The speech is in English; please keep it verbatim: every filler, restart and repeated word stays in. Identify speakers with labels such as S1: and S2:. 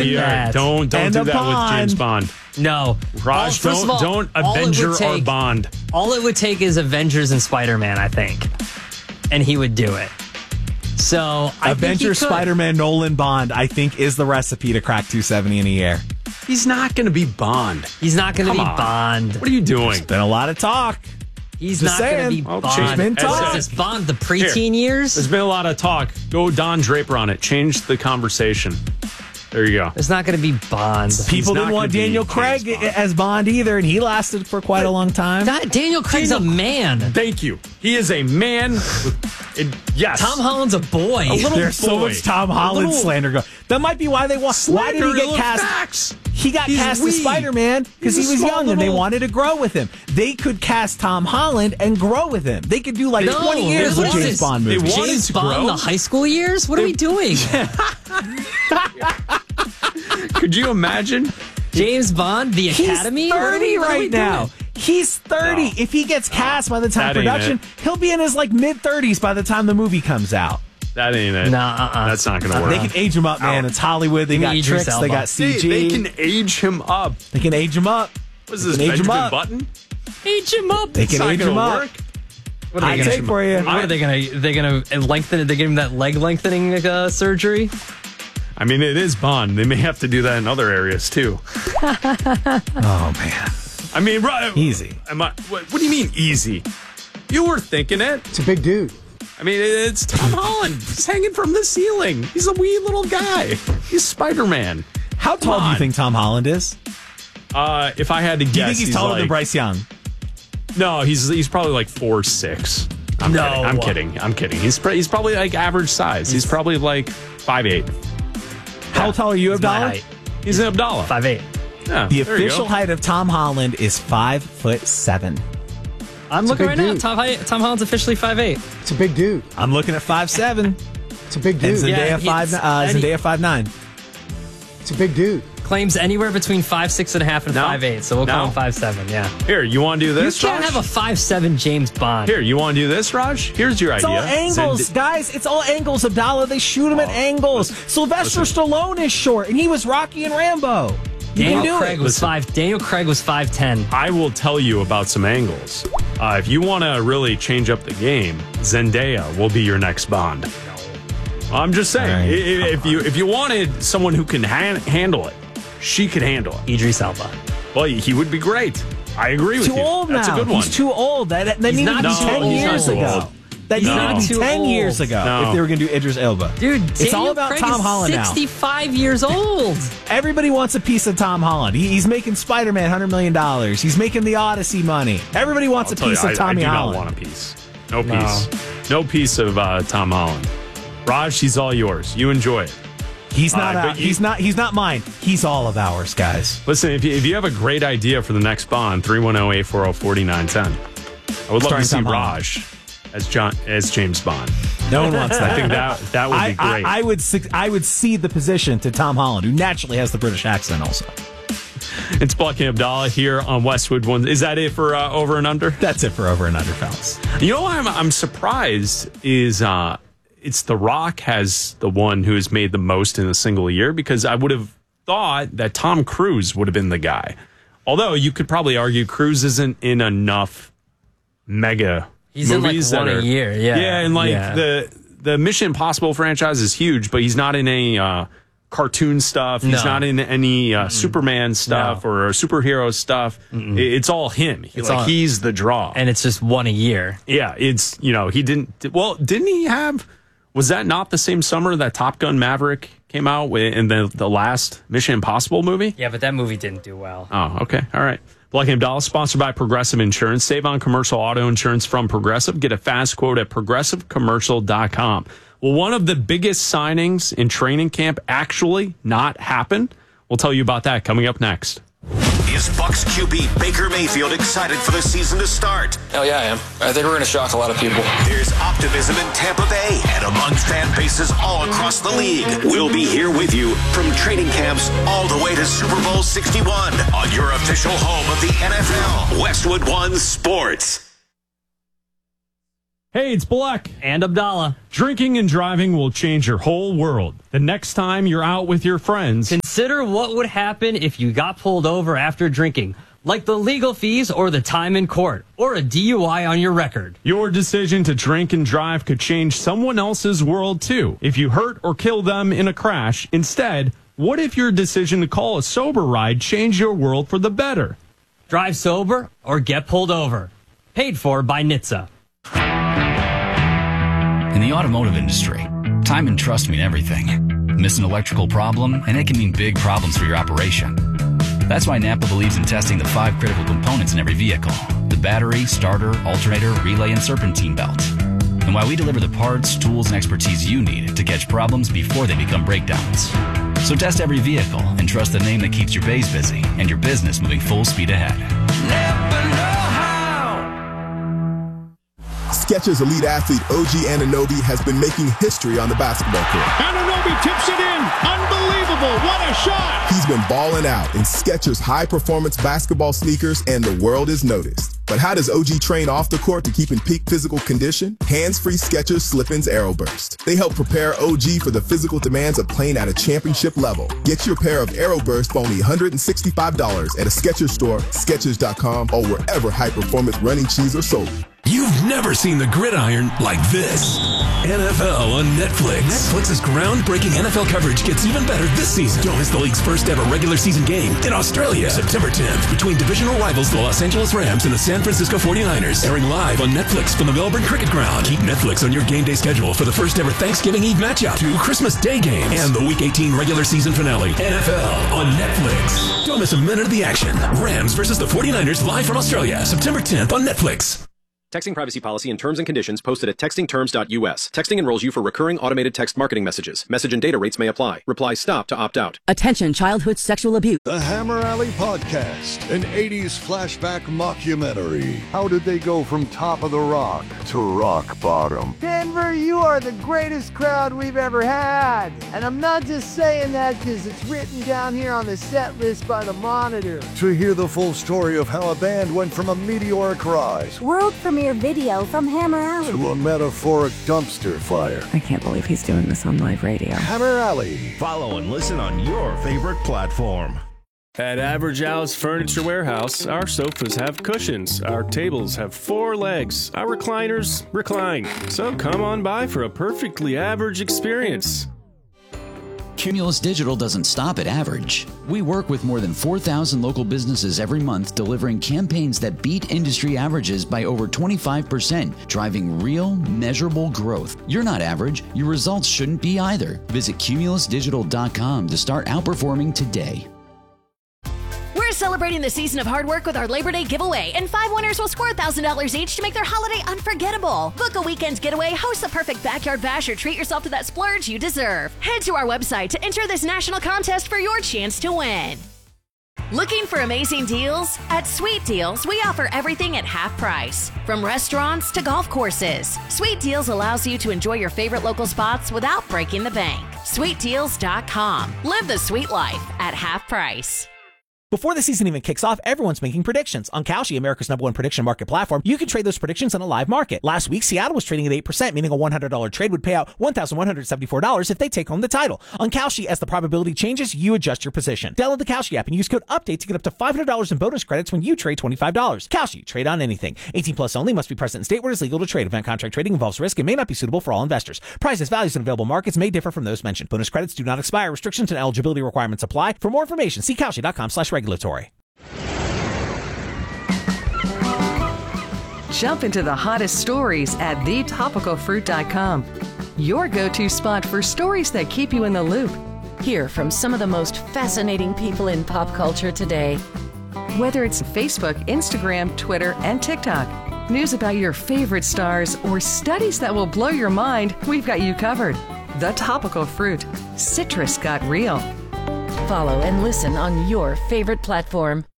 S1: doing that.
S2: Don't don't
S3: And
S2: do
S3: a
S2: that
S3: Bond.
S2: with James Bond.
S1: No.
S2: Raj,
S1: All- first
S2: don't
S1: of all,
S2: don't
S1: all it
S2: Avenger
S1: would take-
S2: or Bond.
S1: All it would take is Avengers and Spider-Man, I think. And he would do it. So, I
S3: Avengers,
S1: think he could.
S3: Spider-Man, Nolan, Bond, I think is the recipe to crack two seventy in a year.
S2: He's not going to be Bond.
S1: He's not going to
S2: Come
S1: be
S2: on.
S1: Bond.
S2: What are you doing?
S3: Been a lot of talk.
S1: He's
S3: Just
S1: not going to
S3: saying.
S1: be
S2: Oh,
S1: Bond.
S2: change-
S3: been
S1: What
S3: talk.
S1: is this, Bond, the preteen years?
S2: There's been a lot of talk. Go Don Draper on it. Change the conversation. There you go.
S1: There's not going to be Bond.
S3: People
S2: not
S3: didn't want
S2: gonna be
S3: Daniel
S2: James
S3: Craig
S2: Bond.
S3: as Bond either, and he lasted for quite a long time.
S1: Da- Daniel Craig's
S2: Daniel-
S1: a man.
S2: Thank you. He is a man. With, it, yes.
S1: Tom Holland's a boy.
S2: A little
S3: There's so
S2: boy.
S3: much Tom
S2: A
S3: Holland
S2: little
S3: slander going. That might be why they want. Why did he
S2: slander,
S3: get
S2: little
S3: cast?
S2: facts.
S3: He got
S2: He's
S3: cast
S2: wee.
S3: as Spider-Man because he
S2: He's a
S3: was
S2: small
S3: young and they
S2: little-
S3: wanted to grow with him. They could cast Tom Holland and grow with him. They could do like
S1: No,
S3: twenty years
S1: what
S3: with
S1: is
S3: James
S1: this?
S3: Bond
S2: They
S3: movies.
S2: wanted
S1: James
S2: to
S1: Bond,
S2: grow?
S1: the high school years? What are we doing?
S2: Could you imagine?
S1: James Bond, the
S3: He's
S1: Academy? What are
S3: thirty
S1: we- what are we
S3: right now.
S1: doing?
S3: He's thirty.
S2: No.
S3: If he gets cast by the time
S2: That ain't
S3: production, he'll be in his like mid thirties by the time the movie comes out.
S2: That ain't it.
S1: No, uh-uh.
S2: That's not going to work.
S3: They can age him up, man. It's Hollywood. They
S1: Give me
S3: got
S1: Idris
S3: tricks. They
S1: Elba.
S3: got C
S2: They,
S3: G.
S2: they can age him up.
S3: They can age him up.
S2: What is
S3: They
S2: this,
S3: can age him
S2: Benjamin
S3: up.
S2: Button?
S1: Age him up.
S3: They
S2: It's
S3: can
S2: not
S3: age
S2: gonna
S3: him up.
S2: work.
S1: What are
S3: I
S1: they gonna
S3: take for you.
S1: What are they going to? They going to lengthen? They give him that leg lengthening uh, surgery.
S2: I mean, it is Bond. They may have to do that in other areas, too.
S3: Oh man,
S2: I mean, right,
S3: easy.
S2: Am I, what, what do you mean easy? You were thinking it.
S4: It's a big dude.
S2: I mean, it's Tom Holland. He's hanging from the ceiling. He's a wee little guy. He's Spider-Man.
S3: How tall do you
S2: on.
S3: think Tom Holland is?
S2: Uh, if I had to guess,
S3: Do you think he's, taller
S2: like,
S3: than Bryce Young?
S2: No, he's he's probably like four six. I'm
S1: No.
S2: kidding. I'm kidding. I'm kidding. He's pr- he's probably like average size. He's probably like five eight.
S3: How tall are you,
S1: My
S3: Abdallah?
S1: height,
S2: He's an Abdallah.
S1: five eight.
S2: Yeah,
S3: The
S2: there you
S3: official
S2: go.
S3: height of Tom Holland is five foot seven.
S1: I'm
S4: a
S1: looking
S4: big
S1: right now.
S4: dude.
S1: Tom, Hi- Tom Holland's officially five eight.
S4: It's a big dude.
S3: I'm looking at five seven.
S4: It's a big
S3: And
S4: dude.
S1: Yeah,
S3: Zendaya
S1: he's-
S3: five. Uh,
S1: and he-
S3: Zendaya five nine.
S4: It's a big dude.
S1: Claims anywhere between five six and a half and
S2: No.
S1: five eight. So we'll call
S2: No.
S1: him five seven. Yeah.
S2: Here, you want to do
S1: You
S2: this?
S1: can't
S2: Raj?
S1: have a five seven James Bond.
S2: Here, you want to do this, Raj? Here's your
S3: It's
S2: idea.
S3: all angles,
S2: Zend-
S3: guys. It's all angles, Abdallah. They shoot him at angles. Sylvester
S2: listen.
S3: Stallone is short, and he was Rocky and Rambo. You
S1: Daniel
S3: can do
S1: Craig
S3: it.
S1: was
S2: Listen.
S1: five. Daniel Craig was five ten.
S2: I will tell you about some angles. Uh, if you want to really change up the game, Zendaya will be your next Bond. I'm just saying,
S3: All right,
S2: i- i- if you if you wanted someone who can han- handle it, she could handle it.
S1: Idris Elba.
S2: Well, he would be great. I agree with
S3: Too
S2: you.
S3: old
S2: That's
S3: now.
S2: a good one.
S3: He's too old. That that
S1: He's
S3: needed
S1: not
S3: to be
S1: too
S3: ten
S1: old.
S3: years
S1: He's not too
S3: ago.
S2: old.
S3: That
S1: He's
S3: needed
S1: not
S3: to be
S1: too
S3: ten
S1: old.
S3: years ago
S2: No.
S3: if they were going to do Idris Elba.
S1: Dude,
S3: It's
S1: Daniel
S3: all about
S1: Craig
S3: Tom
S1: is
S3: Holland now.
S1: sixty-five years old.
S3: Everybody wants a piece of Tom Holland. He, he's making Spider-Man one hundred million dollars. He's making the Odyssey money. Everybody wants
S2: I'll
S3: a
S2: tell you,
S3: piece of
S2: I-
S3: Tommy
S2: I, do
S3: Holland.
S2: not want a piece. No
S1: No.
S2: piece. No piece of uh, Tom Holland. Raj, he's all yours. You enjoy it.
S3: He's not.
S2: Uh,
S3: out,
S2: but you-
S3: he's not. He's not mine. He's all of ours, guys.
S2: Listen, if you, if you have a great idea for the next Bond, three one zero, eight four zero, four nine one zero. I would love
S3: Starring
S2: to see
S3: Tom Holland.
S2: Raj as John as James Bond.
S3: No one wants
S2: I
S3: that.
S2: think that that would
S3: I,
S2: be great.
S3: I, I would. suc- I would cede the position to Tom Holland, who naturally has the British accent. Also,
S2: It's Buck and Abdallah here on Westwood One. Is that it for uh, Over and Under?
S3: that's it for over and under, fellas.
S2: You know what I'm, I'm surprised is uh, it's The Rock has the one who has made the most in a single year, because I would have thought that Tom Cruise would have been the guy. Although you could probably argue Cruise isn't in enough mega
S1: He's in, like,
S2: movies
S1: one
S2: that
S1: a
S2: are,
S1: year, yeah.
S2: Yeah, and like
S1: Yeah.
S2: the the Mission Impossible franchise is huge, but he's not in any uh, cartoon stuff. He's
S1: No.
S2: not in any uh, Superman stuff
S1: No.
S2: or superhero stuff. It- It's all him. He-
S1: It's
S2: like
S1: all-
S2: he's the draw.
S1: And it's just one a year.
S2: Yeah, it's, you know, he didn't, well, didn't he have, was that not the same summer that Top Gun Maverick came out with, in the, the last Mission Impossible movie?
S1: Yeah, but that movie didn't do well.
S2: Oh, okay. All right. Black and Abdallah, sponsored by Progressive Insurance. Save on commercial auto insurance from Progressive. Get a fast quote at progressive commercial dot com. Will one of the biggest signings in training camp actually not happen? We'll tell you about that coming up next.
S5: Is Bucks Q B Baker Mayfield excited for the season to start?
S6: Hell yeah, I am. I think we're going to shock a lot of people.
S5: There's optimism in Tampa Bay and among fan bases all across the league. We'll be here with you from training camps all the way to Super Bowl sixty-one on your official home of the N F L, Westwood One Sports.
S2: Hey, it's Black.
S1: And Abdallah.
S2: Drinking and driving will change your whole world. The next time you're out with your friends,
S1: Consider what would happen if you got pulled over after drinking, like the legal fees or the time in court, or a D U I on your record.
S2: Your decision to drink and drive could change someone else's world, too. If you hurt or kill them in a crash, instead, what if your decision to call a sober ride changed your world for the better?
S1: Drive sober or get pulled over. Paid for by N H T S A.
S7: In the automotive industry, time and trust mean everything. Miss an electrical problem, and it can mean big problems for your operation. That's why Napa believes in testing the five critical components in every vehicle: the battery, starter, alternator, relay, and serpentine belt. And why we deliver the parts, tools, and expertise you need to catch problems before they become breakdowns. So test every vehicle and trust the name that keeps your bays busy and your business moving full speed ahead. Never know how.
S8: Skechers elite athlete O G Anunoby has been making history on the basketball court.
S9: Anunoby tips it in. Unbelievable. What a shot.
S8: He's been balling out in Skechers high-performance basketball sneakers, and the world has noticed. But how does O G train off the court to keep in peak physical condition? Hands-free Skechers Slip-ins Aeroburst. They help prepare O G for the physical demands of playing at a championship level. Get your pair of Aeroburst for only one hundred sixty-five dollars at a Skechers store, Skechers dot com, or wherever high-performance running shoes are sold.
S10: You've never seen the gridiron like this. N F L on Netflix. Netflix's groundbreaking N F L coverage gets even better this season. Don't miss the league's first ever regular season game in Australia, September tenth, between divisional rivals the Los Angeles Rams and the San Francisco forty-niners. Airing live on Netflix from the Melbourne Cricket Ground. Keep Netflix on your game day schedule for the first ever Thanksgiving Eve matchup, two Christmas Day games, and the Week eighteen regular season finale. N F L on Netflix. Don't miss a minute of the action. Rams versus the forty-niners live from Australia, September tenth on Netflix.
S11: Texting privacy policy and terms and conditions posted at texting terms dot U S. Texting enrolls you for recurring automated text marketing messages. Message and data rates may apply. Reply stop to opt out.
S12: Attention childhood sexual abuse.
S13: The Hammer Alley Podcast, an eighties flashback mockumentary. How did they go from top of the rock to rock bottom?
S14: Denver, you are the greatest crowd we've ever had. And I'm not just saying that because it's written down here on the set list by the Monitor.
S13: To hear the full story of how a band went from a meteoric rise,
S15: world premiere video from Hammer Alley,
S13: to a metaphoric dumpster fire.
S16: I can't believe he's doing this on live radio.
S13: Hammer Alley.
S17: Follow and listen on your favorite platform.
S18: At Average Al's Furniture Warehouse, our sofas have cushions, our tables have four legs, our recliners recline. So come on by for a perfectly average experience.
S19: Cumulus Digital doesn't stop at average. We work with more than four thousand local businesses every month, delivering campaigns that beat industry averages by over twenty-five percent, driving real, measurable growth. You're not average. Your results shouldn't be either. Visit cumulus digital dot com to start outperforming today.
S20: We're celebrating the season of hard work with our Labor Day giveaway, and five winners will score one thousand dollars each to make their holiday unforgettable. Book a weekend getaway, host the perfect backyard bash, or treat yourself to that splurge you deserve. Head to our website to enter this national contest for your chance to win. Looking for amazing deals? At Sweet Deals, we offer everything at half price. From restaurants to golf courses, Sweet Deals allows you to enjoy your favorite local spots without breaking the bank. sweet deals dot com. Live the sweet life at half price.
S3: Before the season even kicks off, everyone's making predictions. On Kalshi, America's number one prediction market platform, you can trade those predictions on a live market. Last week, Seattle was trading at eight percent, meaning a one hundred dollars trade would pay out one thousand one hundred seventy-four dollars if they take home the title. On Kalshi, as the probability changes, you adjust your position. Download the Kalshi app and use code UPDATE to get up to five hundred dollars in bonus credits when you trade twenty-five dollars. Kalshi, trade on anything. eighteen plus only, must be present in state where it is legal to trade. Event contract trading involves risk and may not be suitable for all investors. Prices, values, and available markets may differ from those mentioned. Bonus credits do not expire. Restrictions and eligibility requirements apply. For more information, see Kalshi dot com slash regulatory.
S21: Jump into the hottest stories at the topical fruit dot com. Your go-to spot for stories that keep you in the loop.
S22: Hear from some of the most fascinating people in pop culture today.
S21: Whether it's Facebook, Instagram, Twitter, and TikTok, news about your favorite stars, or studies that will blow your mind, we've got you covered. The Topical Fruit. Citrus got real.
S22: Follow and listen on your favorite platform.